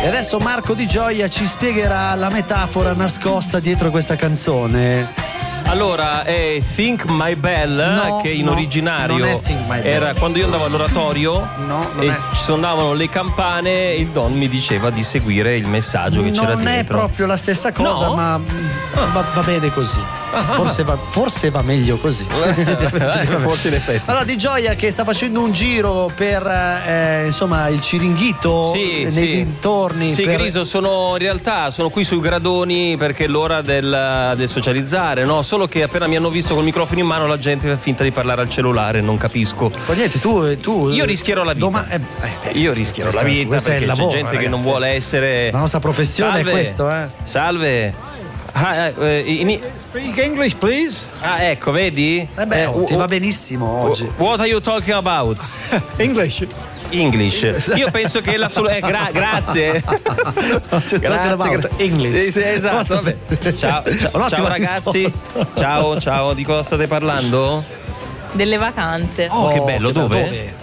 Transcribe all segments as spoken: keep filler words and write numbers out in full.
E adesso Marco Di Gioia ci spiegherà la metafora nascosta dietro questa canzone. Allora, è Think My Bell, no, che in no, originario non è Think My Bell. Era quando io andavo all'oratorio no, non e è. ci suonavano le campane, il don mi diceva di seguire il messaggio che non c'era dentro. Non è proprio la stessa cosa, no? ma va, va bene così. Forse va, forse va meglio così. Forse in effetti. Allora, Di Gioia che sta facendo un giro per eh, insomma il Ciringhito, sì, nei sì. dintorni. Sì, per... Griso, sono in realtà sono qui sui gradoni perché è l'ora del, del socializzare, no? Solo che appena mi hanno visto col microfono in mano la gente fa finta di parlare al cellulare, non capisco. Ma niente, tu, tu io rischierò la vita. Doma- eh, eh, io rischierò la vita perché c'è lavoro, gente ragazzi. che non vuole essere. La nostra professione Salve. è questo, eh. Salve. Ah, eh, in... Speak English, please. ah, ecco, vedi? Eh beh, Eh, oh, ti uh, va benissimo oggi. What are you talking about? English. English. Io penso che la solo. Eh, gra- grazie. Grazie, gra- English. Sì, sì, esatto. Vabbè. Ciao, ciao, ciao ragazzi. Risposta. Ciao, ciao. Di cosa state parlando? Delle vacanze. Oh, che bello, che dove? dove?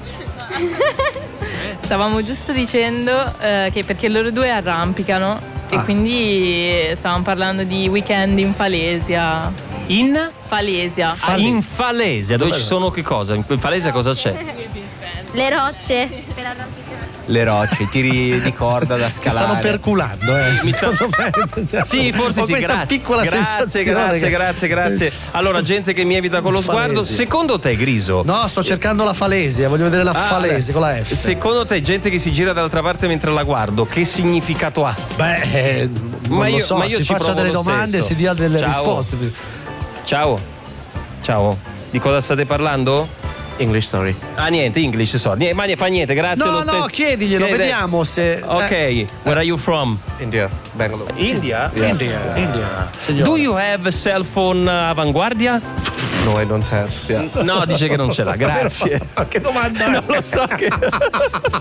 Stavamo giusto dicendo eh, che perché loro due arrampicano Ah. e quindi stavamo parlando di weekend in Falesia. In? Falesia. Ah, in Falesia, dove ci sono che cosa? In Falesia cosa c'è? Le rocce per arrampicare. Le rocce, tiri di corda da Ti scalare. stanno perculando, eh. Mi sta- Sì, forse Ho sì, questa gra- piccola grazie, sensazione grazie, che- grazie, grazie. Allora, gente che mi evita con lo sguardo, Falesi. secondo te, Griso? No, sto cercando la Falesia, voglio vedere la Ah, Falesi con la F. Secondo te, gente che si gira dall'altra parte mentre la guardo, che significato ha? Beh, eh, non Ma lo io- so, ma io si ci faccia provo delle lo domande e stesso. si dia delle Ciao. risposte. Ciao. Ciao. Di cosa state parlando? English, sorry. Ah, niente, English, so. Niente, ma fa niente, grazie. No, lo no, stesso. chiediglielo, Chiede- vediamo se. Ok, eh. where are you from? India, Bangalore. India? Yeah. India, India. Signora. Do you have cell phone avanguardia? No, I don't have. Yeah. No, dice che non ce l'ha, grazie. Ma che domanda è? Non lo so che.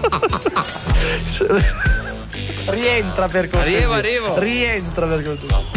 Rientra per cortesia. Arrivo, arrivo. Rientra per cortesia.